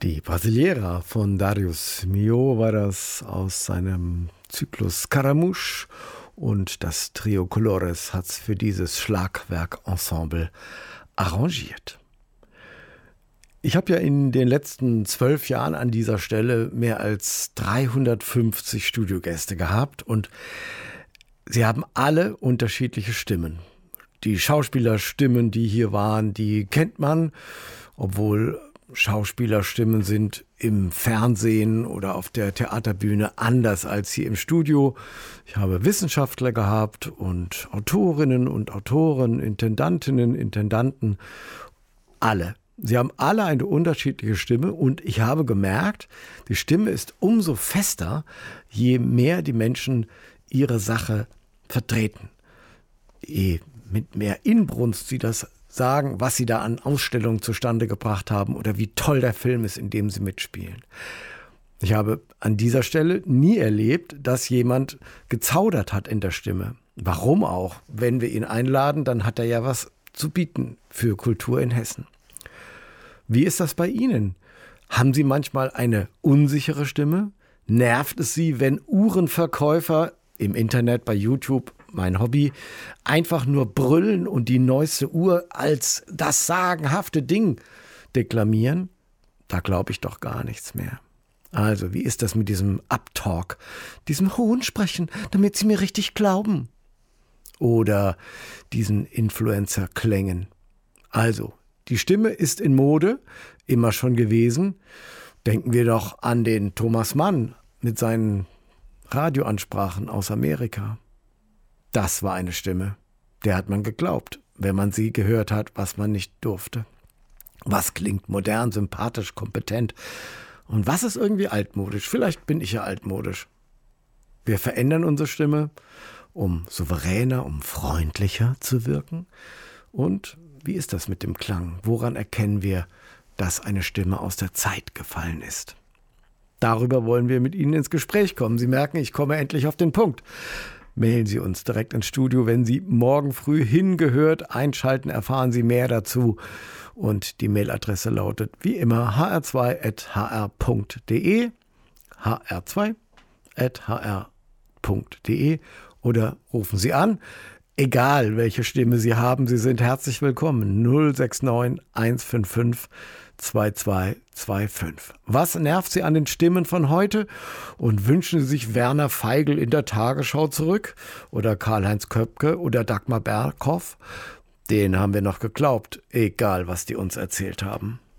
Die Brasileira von Darius Milhaud war das aus seinem Zyklus Scaramouche und das Trio Colores hat es für dieses Schlagwerkensemble arrangiert. Ich habe ja in den letzten 12 Jahren an dieser Stelle mehr als 350 Studiogäste gehabt und sie haben alle unterschiedliche Stimmen. Die Schauspielerstimmen, die hier waren, die kennt man, obwohl Schauspielerstimmen sind im Fernsehen oder auf der Theaterbühne anders als hier im Studio. Ich habe Wissenschaftler gehabt und Autorinnen und Autoren, Intendantinnen, Intendanten, alle. Sie haben alle eine unterschiedliche Stimme und ich habe gemerkt, die Stimme ist umso fester, je mehr die Menschen ihre Sache vertreten. Je mit mehr Inbrunst sie das sagen, was sie da an Ausstellungen zustande gebracht haben oder wie toll der Film ist, in dem sie mitspielen. Ich habe an dieser Stelle nie erlebt, dass jemand gezaudert hat in der Stimme. Warum auch? Wenn wir ihn einladen, dann hat er ja was zu bieten für Kultur in Hessen. Wie ist das bei Ihnen? Haben Sie manchmal eine unsichere Stimme? Nervt es Sie, wenn Uhrenverkäufer im Internet, bei YouTube, mein Hobby, einfach nur brüllen und die neueste Uhr als das sagenhafte Ding deklamieren? Da glaube ich doch gar nichts mehr. Also, wie ist das mit diesem Uptalk, diesem hohen Sprechen, damit Sie mir richtig glauben? Oder diesen Influencer-Klängen? Also, die Stimme ist in Mode, immer schon gewesen. Denken wir doch an den Thomas Mann mit seinen Radioansprachen aus Amerika. Das war eine Stimme, der hat man geglaubt, wenn man sie gehört hat, was man nicht durfte. Was klingt modern, sympathisch, kompetent und was ist irgendwie altmodisch? Vielleicht bin ich ja altmodisch. Wir verändern unsere Stimme, um souveräner, um freundlicher zu wirken. Und wie ist das mit dem Klang? Woran erkennen wir, dass eine Stimme aus der Zeit gefallen ist? Darüber wollen wir mit Ihnen ins Gespräch kommen. Sie merken, ich komme endlich auf den Punkt. Mailen Sie uns direkt ins Studio. Wenn Sie morgen früh hingehört einschalten, erfahren Sie mehr dazu. Und die Mailadresse lautet wie immer hr2@hr.de, hr2@hr.de oder rufen Sie an. Egal, welche Stimme Sie haben, Sie sind herzlich willkommen. 069 155 2225. Was nervt Sie an den Stimmen von heute? Und wünschen Sie sich Werner Feigl in der Tagesschau zurück? Oder Karl-Heinz Köpke oder Dagmar Berghoff? Den haben wir noch geglaubt, egal was die uns erzählt haben.